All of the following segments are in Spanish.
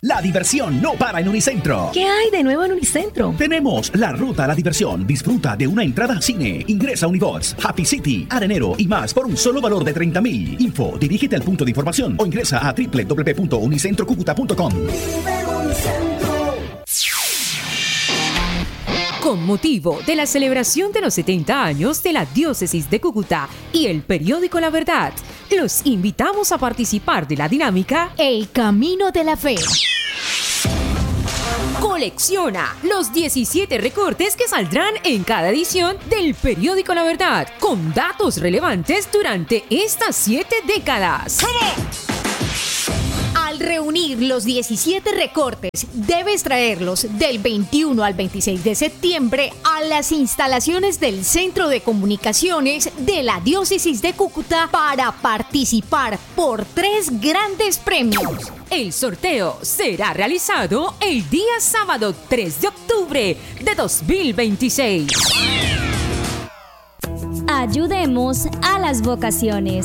La diversión no para en Unicentro. ¿Qué hay de nuevo en Unicentro? Tenemos la ruta a la diversión. Disfruta de una entrada a cine. Ingresa a Unibox, Happy City, Arenero y más por un solo valor de 30.000. Info, dirígete al punto de información o ingresa a www.unicentrocucuta.com. Con motivo de la celebración de los 70 años de la Diócesis de Cúcuta y el periódico La Verdad, los invitamos a participar de la dinámica El Camino de la Fe. Colecciona los 17 recortes que saldrán en cada edición del periódico La Verdad, con datos relevantes durante estas 7 décadas. Al reunir los 17 recortes, debes traerlos del 21 al 26 de septiembre a las instalaciones del Centro de Comunicaciones de la Diócesis de Cúcuta para participar por 3 grandes premios. El sorteo será realizado el día sábado 3 de octubre de 2026. Ayudemos a las vocaciones.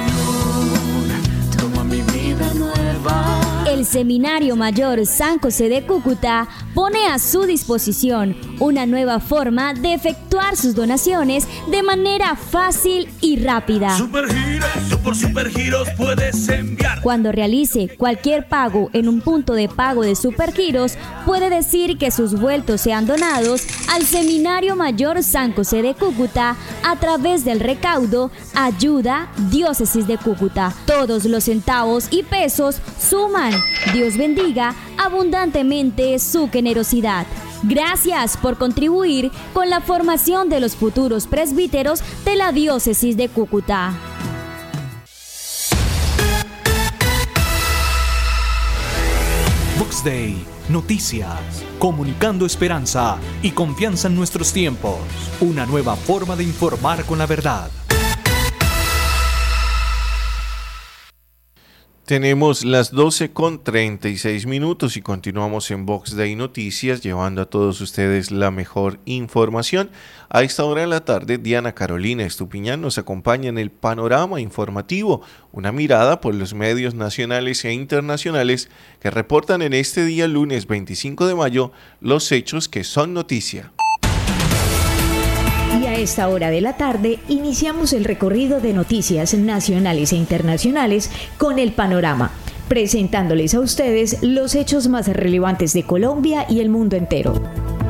El Seminario Mayor San José de Cúcuta pone a su disposición una nueva forma de efectuar sus donaciones de manera fácil y rápida. Por Supergiros puedes enviar. Cuando realice cualquier pago en un punto de pago de Supergiros, puede decir que sus vueltos sean donados al Seminario Mayor San José de Cúcuta a través del recaudo Ayuda Diócesis de Cúcuta. Todos los centavos y pesos suman. Dios bendiga abundantemente su generosidad. Gracias por contribuir con la formación de los futuros presbíteros de la Diócesis de Cúcuta. Vox Day, noticias, comunicando esperanza y confianza en nuestros tiempos. Una nueva forma de informar con la verdad. Tenemos las 12:36 y continuamos en Vox Day Noticias, llevando a todos ustedes la mejor información. A esta hora de la tarde, Diana Carolina Estupiñán nos acompaña en el panorama informativo, una mirada por los medios nacionales e internacionales que reportan en este día, lunes 25 de mayo, los hechos que son noticia. Y a esta hora de la tarde iniciamos el recorrido de noticias nacionales e internacionales con el panorama, presentándoles a ustedes los hechos más relevantes de Colombia y el mundo entero.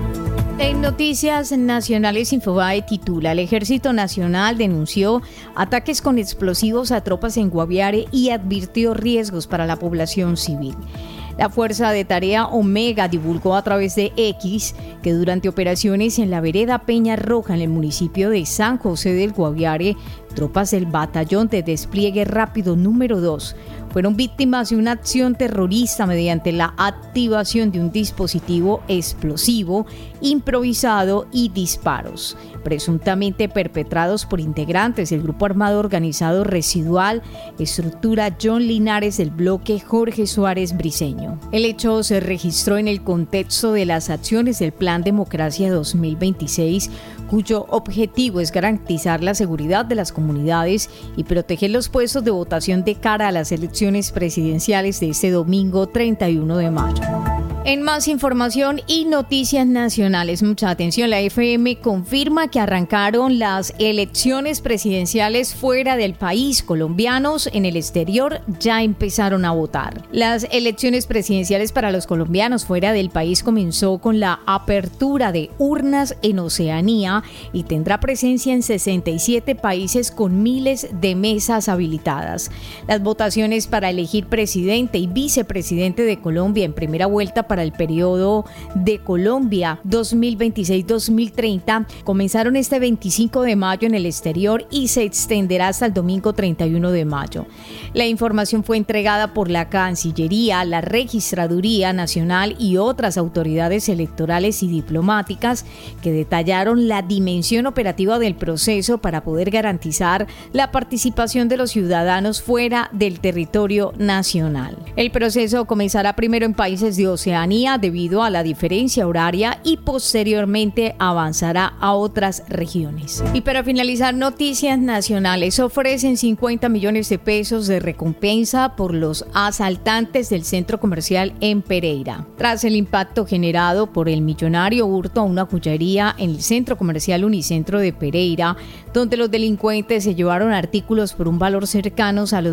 En Noticias Nacionales, Infobae titula: el Ejército Nacional denunció ataques con explosivos a tropas en Guaviare y advirtió riesgos para la población civil. La Fuerza de Tarea Omega divulgó a través de X que durante operaciones en la vereda Peña Roja, en el municipio de San José del Guaviare, tropas del Batallón de Despliegue Rápido número 2 fueron víctimas de una acción terrorista mediante la activación de un dispositivo explosivo improvisado y disparos, presuntamente perpetrados por integrantes del grupo armado organizado residual estructura John Linares del bloque Jorge Suárez Briceño. El hecho se registró en el contexto de las acciones del Plan Democracia 2026, cuyo objetivo es garantizar la seguridad de las comunidades y proteger los puestos de votación de cara a las elecciones presidenciales de este domingo 31 de mayo. En más información y noticias nacionales, mucha atención, la FM confirma que arrancaron las elecciones presidenciales fuera del país. Colombianos en el exterior ya empezaron a votar. Las elecciones presidenciales para los colombianos fuera del país comenzó con la apertura de urnas en Oceanía y tendrá presencia en 67 países con miles de mesas habilitadas. Las votaciones para elegir presidente y vicepresidente de Colombia en primera vuelta para el periodo de Colombia 2026-2030 comenzaron este 25 de mayo en el exterior y se extenderá hasta el domingo 31 de mayo. La información fue entregada por la Cancillería, la Registraduría Nacional y otras autoridades electorales y diplomáticas que detallaron la dimensión operativa del proceso para poder garantizar la participación de los ciudadanos fuera del territorio nacional. El proceso comenzará primero en países de Oceanía Oceanía debido a la diferencia horaria y posteriormente avanzará a otras regiones. Y para finalizar, noticias nacionales. Ofrecen 50 millones de pesos de recompensa por los asaltantes del centro comercial en Pereira. Tras el impacto generado por el millonario hurto a una joyería en el centro comercial Unicentro de Pereira, donde los delincuentes se llevaron artículos por un valor cercanos a los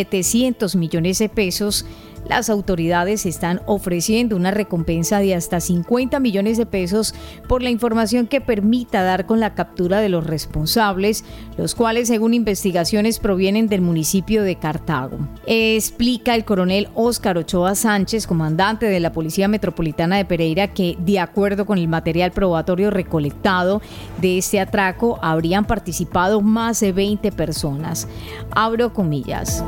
700 millones de pesos, las autoridades están ofreciendo una recompensa de hasta 50 millones de pesos por la información que permita dar con la captura de los responsables, los cuales, según investigaciones, provienen del municipio de Cartago. Explica el coronel Óscar Ochoa Sánchez, comandante de la Policía Metropolitana de Pereira, que, de acuerdo con el material probatorio recolectado de este atraco, habrían participado más de 20 personas. Abro comillas.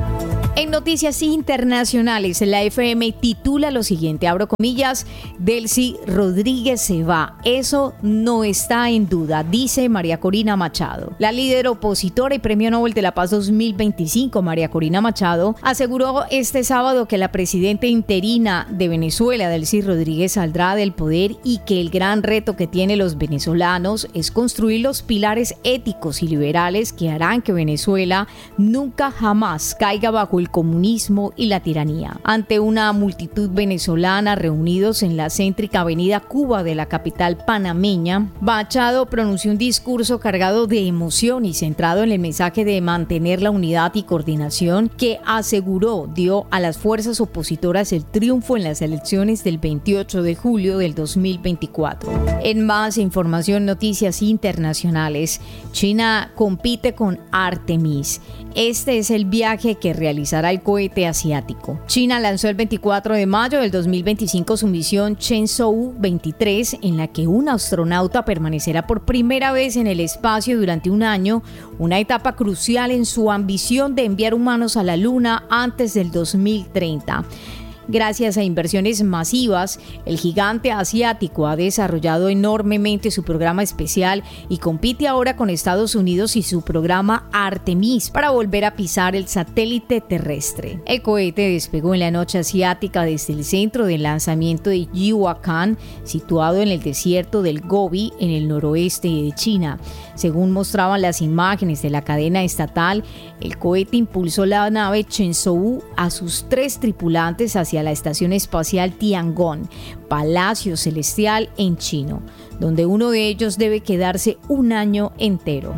En noticias internacionales, la FM titula lo siguiente, abro comillas, Delcy Rodríguez se va. Eso no está en duda, dice María Corina Machado. La líder opositora y Premio Nobel de la Paz 2025, María Corina Machado, aseguró este sábado que la presidenta interina de Venezuela, Delcy Rodríguez, saldrá del poder y que el gran reto que tienen los venezolanos es construir los pilares éticos y liberales que harán que Venezuela nunca jamás caiga bajo el comunismo y la tiranía. Ante una multitud venezolana reunidos en la céntrica avenida Cuba de la capital panameña, Machado pronunció un discurso cargado de emoción y centrado en el mensaje de mantener la unidad y coordinación que aseguró dio a las fuerzas opositoras el triunfo en las elecciones del 28 de julio del 2024. En más información, noticias internacionales, China compite con Artemis. Este es el viaje que realizará el cohete asiático. China lanzó el 24 de mayo del 2025 su misión Shenzhou 23, en la que un astronauta permanecerá por primera vez en el espacio durante un año, una etapa crucial en su ambición de enviar humanos a la Luna antes del 2030. Gracias a inversiones masivas, el gigante asiático ha desarrollado enormemente su programa espacial y compite ahora con Estados Unidos y su programa Artemis para volver a pisar el satélite terrestre. El cohete despegó en la noche asiática desde el centro de lanzamiento de Jiuquan, situado en el desierto del Gobi, en el noroeste de China. Según mostraban las imágenes de la cadena estatal, el cohete impulsó la nave Shenzhou a sus 3 tripulantes hacia la estación espacial Tiangong, Palacio Celestial en chino, donde uno de ellos debe quedarse un año entero.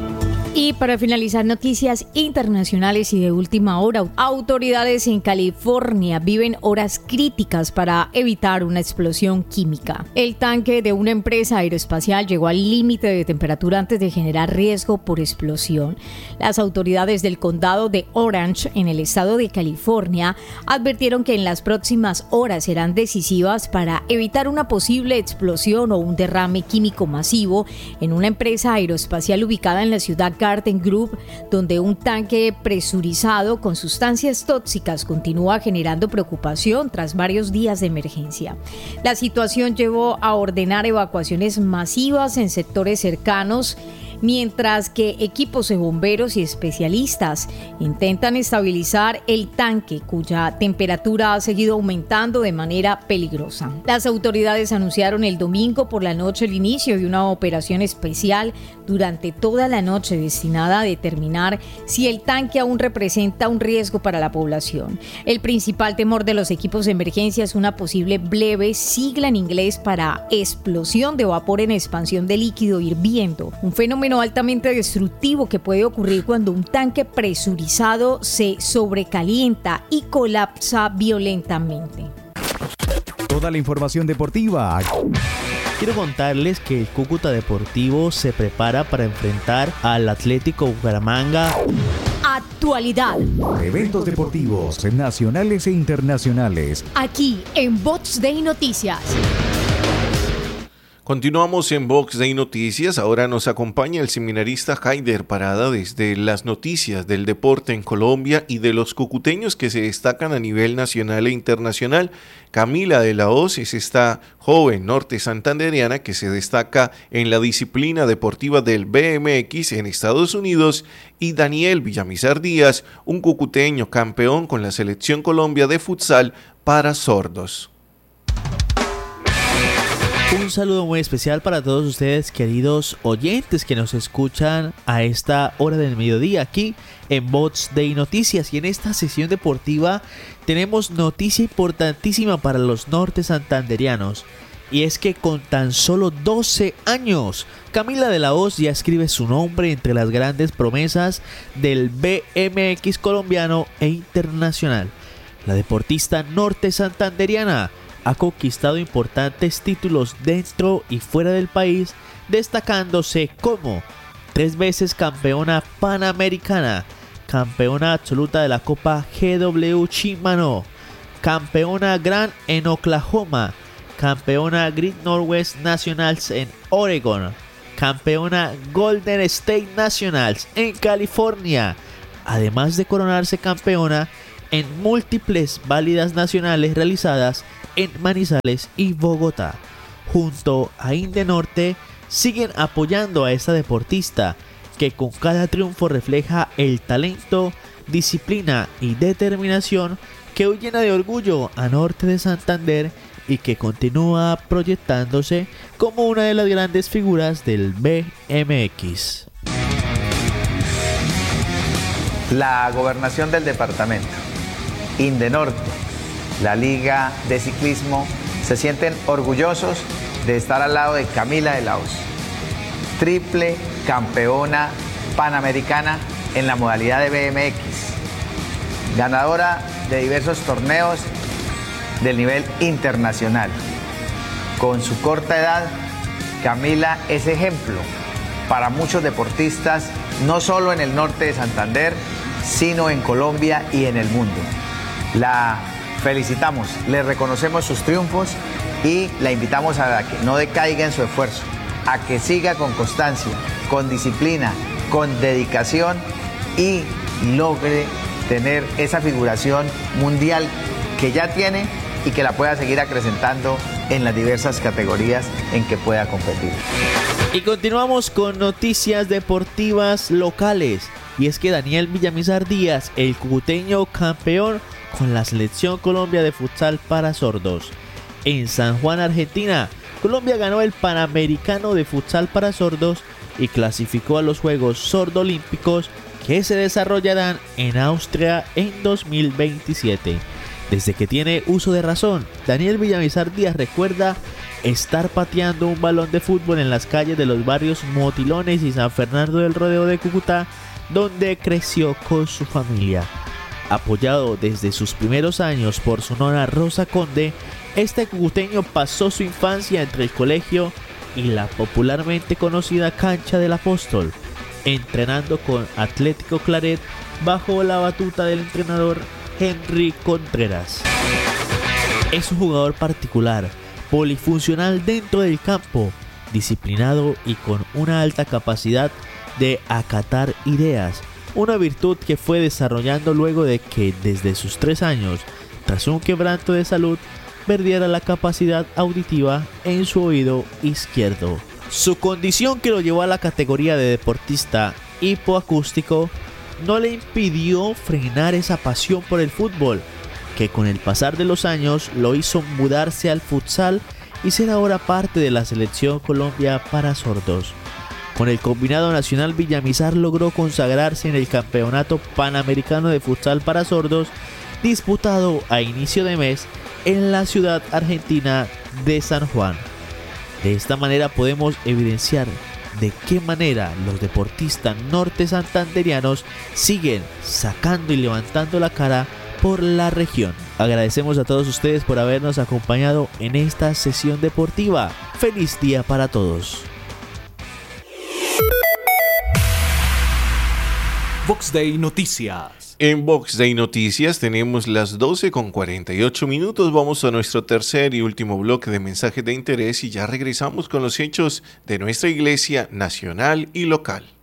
Y para finalizar, noticias internacionales y de última hora. Autoridades en California viven horas críticas para evitar una explosión química. El tanque de una empresa aeroespacial llegó al límite de temperatura antes de generar riesgo por explosión. Las autoridades del condado de Orange, en el estado de California, advirtieron que en las próximas horas serán decisivas para evitar una posible explosión o un derrame químico masivo en una empresa aeroespacial ubicada en la ciudad Garden Grove, donde un tanque presurizado con sustancias tóxicas continúa generando preocupación tras varios días de emergencia. La situación llevó a ordenar evacuaciones masivas en sectores cercanos, mientras que equipos de bomberos y especialistas intentan estabilizar el tanque, cuya temperatura ha seguido aumentando de manera peligrosa. Las autoridades anunciaron el domingo por la noche el inicio de una operación especial durante toda la noche destinada a determinar si el tanque aún representa un riesgo para la población. El principal temor de los equipos de emergencia es una posible BLEVE, sigla en inglés para explosión de vapor en expansión de líquido hirviendo, un fenómeno altamente destructivo que puede ocurrir cuando un tanque presurizado se sobrecalienta y colapsa violentamente. Toda la información deportiva. Quiero contarles que el Cúcuta Deportivo se prepara para enfrentar al Atlético Bucaramanga. Actualidad. Eventos deportivos nacionales e internacionales. Aquí en Box Day Noticias. Continuamos en Box Day Noticias. Ahora nos acompaña el seminarista Haider Parada desde las noticias del deporte en Colombia y de los cucuteños que se destacan a nivel nacional e internacional. Camila de la Hoz es esta joven norte santandereana que se destaca en la disciplina deportiva del BMX en Estados Unidos, y Daniel Villamizar Díaz, un cucuteño campeón con la Selección Colombia de futsal para sordos. Un saludo muy especial para todos ustedes, queridos oyentes que nos escuchan a esta hora del mediodía aquí en Vox Day Noticias. Y en esta sesión deportiva tenemos noticia importantísima para los norte santanderianos. Y es que con tan solo 12 años, Camila de la Hoz ya escribe su nombre entre las grandes promesas del BMX colombiano e internacional. La deportista norte santanderiana ha conquistado importantes títulos dentro y fuera del país, destacándose como 3 veces campeona panamericana, campeona absoluta de la Copa GW Shimano, campeona Grand en Oklahoma, campeona Great Northwest Nationals en Oregon, campeona Golden State Nationals en California, además de coronarse campeona en múltiples válidas nacionales realizadas en Manizales y Bogotá. Junto a Indenorte siguen apoyando a esta deportista que con cada triunfo refleja el talento, disciplina y determinación que hoy llena de orgullo a Norte de Santander y que continúa proyectándose como una de las grandes figuras del BMX. La gobernación del departamento, Indenorte, la Liga de Ciclismo, se sienten orgullosos de estar al lado de Camila de la Hoz, triple campeona panamericana en la modalidad de BMX, ganadora de diversos torneos del nivel internacional. Con su corta edad, Camila es ejemplo para muchos deportistas, no solo en el norte de Santander, sino en Colombia y en el mundo. La felicitamos, le reconocemos sus triunfos y la invitamos a que no decaiga en su esfuerzo, a que siga con constancia, con disciplina, con dedicación y logre tener esa figuración mundial que ya tiene y que la pueda seguir acrecentando en las diversas categorías en que pueda competir. Y continuamos con noticias deportivas locales. Y es que Daniel Villamizar Díaz, el cucuteño campeón con la Selección Colombia de futsal para sordos. En San Juan, Argentina, Colombia ganó el Panamericano de futsal para sordos y clasificó a los Juegos Sordo-Olímpicos que se desarrollarán en Austria en 2027. Desde que tiene uso de razón, Daniel Villamizar Díaz recuerda estar pateando un balón de fútbol en las calles de los barrios Motilones y San Fernando del Rodeo de Cúcuta, donde creció con su familia. Apoyado desde sus primeros años por su nona Rosa Conde, este cucuteño pasó su infancia entre el colegio y la popularmente conocida Cancha del Apóstol, entrenando con Atlético Claret bajo la batuta del entrenador Henry Contreras. Es un jugador particular, polifuncional dentro del campo, disciplinado y con una alta capacidad de acatar ideas, una virtud que fue desarrollando luego de que desde sus 3 años, tras un quebranto de salud, perdiera la capacidad auditiva en su oído izquierdo. Su condición, que lo llevó a la categoría de deportista hipoacústico, no le impidió frenar esa pasión por el fútbol, que con el pasar de los años lo hizo mudarse al futsal y ser ahora parte de la Selección Colombia para sordos. Con el combinado nacional, Villamizar logró consagrarse en el Campeonato Panamericano de Futsal para Sordos, disputado a inicio de mes en la ciudad argentina de San Juan. De esta manera podemos evidenciar de qué manera los deportistas norte santanderianos siguen sacando y levantando la cara por la región. Agradecemos a todos ustedes por habernos acompañado en esta sesión deportiva. ¡Feliz día para todos! Vox Day Noticias. En Vox Day Noticias tenemos las 12:48. Vamos a nuestro tercer y último bloque de mensajes de interés y ya regresamos con los hechos de nuestra iglesia nacional y local.